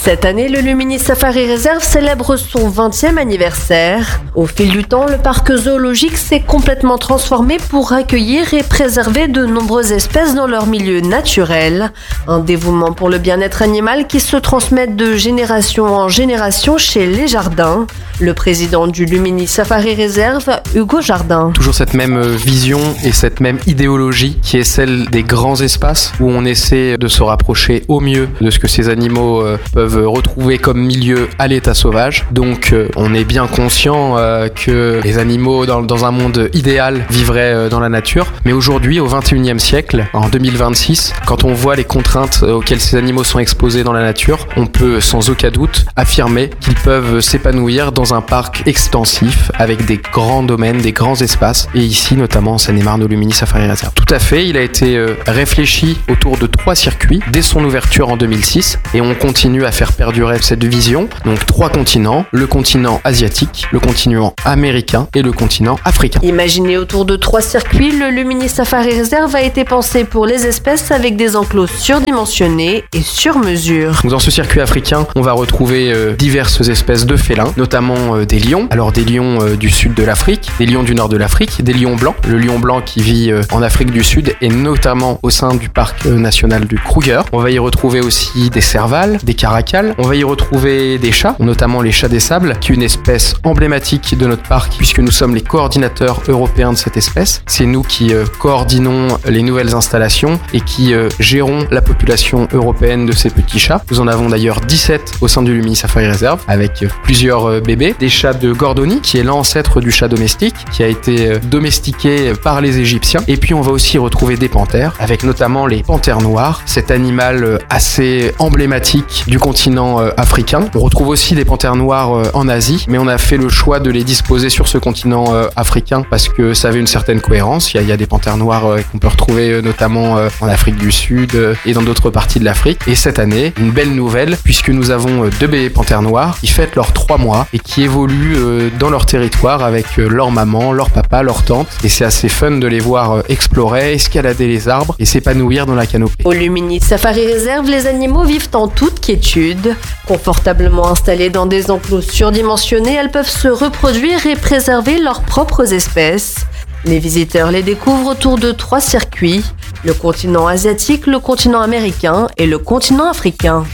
Cette année, le Lumini Safari Reserve célèbre son 20e anniversaire. Au fil du temps, le parc zoologique s'est complètement transformé pour accueillir et préserver de nombreuses espèces dans leur milieu naturel. Un dévouement pour le bien-être animal qui se transmet de génération en génération chez Les Jardins. Le président du Lumini Safari Reserve, Hugo Jardin. Toujours cette même vision et cette même idéologie qui est celle des grands espaces où on essaie de se rapprocher au mieux de ce que ces animaux peuvent retrouver comme milieu à l'état sauvage. Donc on est bien conscient que les animaux dans un monde idéal vivraient dans la nature. Mais aujourd'hui, au 21e siècle, en 2026, quand on voit les contraintes auxquelles ces animaux sont exposés dans la nature, on peut sans aucun doute affirmer qu'ils peuvent s'épanouir dans un parc extensif avec des grands domaines, des grands espaces. Et ici, notamment en Seine-et-Marne, au Lumini Safari Reserve. Tout à fait, il a été réfléchi autour de 3 circuits dès son ouverture en 2006 et on continue à faire perdurer cette vision. Donc 3 continents, le continent asiatique, le continent américain et le continent africain. Imaginé autour de 3 circuits, le Lumini Safari Reserve a été pensé pour les espèces avec des enclos surdimensionnés et sur mesure. Dans ce circuit africain, on va retrouver diverses espèces de félins, notamment des lions. Alors des lions du sud de l'Afrique, des lions du nord de l'Afrique, des lions blancs. Le lion blanc qui vit en Afrique du Sud et notamment au sein du parc national du Kruger. On va y retrouver aussi des servals, des caracals. On va y retrouver des chats, notamment les chats des sables, qui est une espèce emblématique de notre parc puisque nous sommes les coordinateurs européens de cette espèce. C'est nous qui coordinons les nouvelles installations et qui gérons la population européenne de ces petits chats. Nous en avons d'ailleurs 17 au sein du Lumini Safari Reserve avec plusieurs bébés. Des chats de Gordoni, qui est l'ancêtre du chat domestique, qui a été domestiqué par les Égyptiens. Et puis on va aussi retrouver des panthères, avec notamment les panthères noires, cet animal assez emblématique du continent africain. On retrouve aussi des panthères noires en Asie, mais on a fait le choix de les disposer sur ce continent africain parce que ça avait une certaine cohérence. Il y a des panthères noires qu'on peut retrouver notamment en Afrique du Sud et dans d'autres parties de l'Afrique. Et cette année, une belle nouvelle, puisque nous avons 2 bébés panthères noires qui fêtent leurs 3 mois et qui évoluent dans leur territoire avec leur maman, leur papa, leur tante. Et c'est assez fun de les voir explorer, escalader les arbres et s'épanouir dans la canopée. Au Lumini Safari Reserve, les animaux vivent en toute quiétude. Confortablement installées dans des enclos surdimensionnés, elles peuvent se reproduire et préserver leurs propres espèces. Les visiteurs les découvrent autour de 3 circuits, le continent asiatique, le continent américain et le continent africain.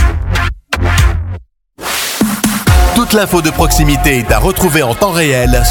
Toute l'info de proximité est à retrouver en temps réel